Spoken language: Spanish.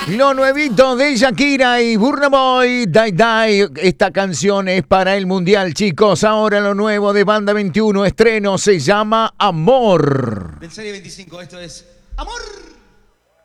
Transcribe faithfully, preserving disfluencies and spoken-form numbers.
Lo nuevito de Shakira y Burna Boy, Die Die. Esta canción es para el mundial, chicos. Ahora lo nuevo de Banda veintiuno, estreno, se llama Amor. Del Serie veinticinco, esto es Amor.